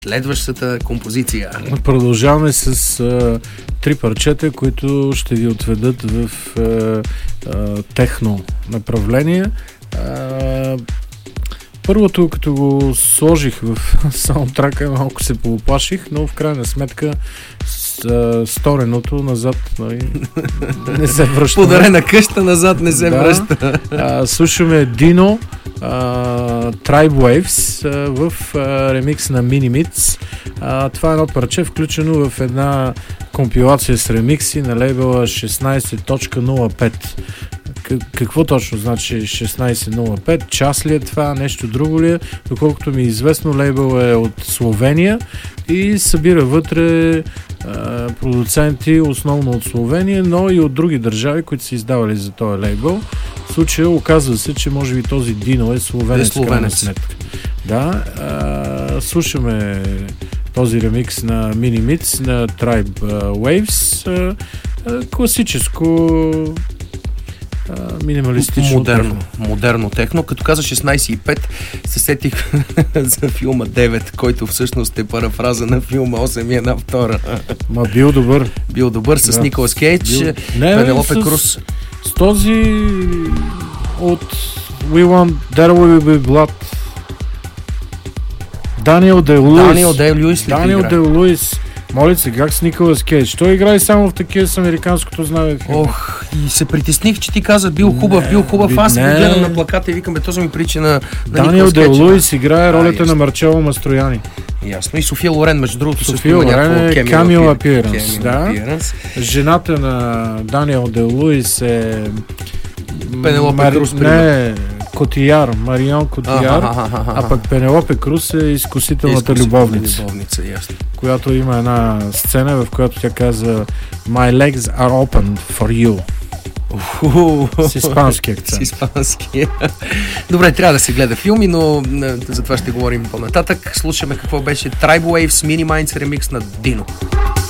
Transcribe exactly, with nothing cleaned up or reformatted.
Следващата композиция. Продължаваме с а, три парчета, които ще ви отведат в а, а, техно направление. А, първото, като го сложих в саундтрака, малко се полуплаших, но в крайна сметка с, а, стореното назад нали, не се връща. Подарена къща назад не се да. връща. А, слушаме Дино, Uh, Tribe Waves uh, в uh, ремикс на Minimits. Uh, това е едно парче, включено в една компилация с ремикси на лейбъла шестнайсет точка нула пет. К- какво точно значи шестнайсет нула пет? Час ли е това? Нещо друго ли е? Доколкото ми е известно, лейбъл е от Словения и събира вътре uh, продуценти основно от Словения, но и от други държави, които са издавали за този лейбъл. В случая оказва се, че може би този Дино е словенец. Е словенец. Да, а, слушаме този ремикс на Minimits на Tribe Waves. А, а, класическо а, минималистично модерно, техно. модерно техно. Като каза шестнайсет и пет, се сетих за филма девет, който всъщност е парафраза на филма осем и една втора. Ма бил добър. Бил добър с да. Николас Кейдж, Бил... Не, Пенелопе с... Круз. С този от We Want There Will Be Blood. Даниел Дей Луис. Даниел Дей Луис ли Даниел Дей Луис. Моля се, как с Николас Кейдж? Той играе само в такива с американското знаме. Ох, и се притесних, че ти каза бил хубав, бил хубав. Аз го гледам на плаката и викам, бе, този ми причи на, на Даниел Дей Луис играе ролята а, на Марчело Мастрояни. Ясно. И София Лорен, между другото, София Лорен е камео апиеранс. Да. Жената на Даниел Дей Луис е Пенелопе Мар... Круз. Не, Котияр, Марион Котияр, а пък Пенелопе Круз е изкусителната любовница, любовница ясно. Която има една сцена, в която тя казва My legs are open for you. С испански акцент. С испански. Добре, трябва да се гледа филми, но за това ще говорим по-нататък. Слушаме какво беше Tribe Waves Mini Minds ремикс на Дино.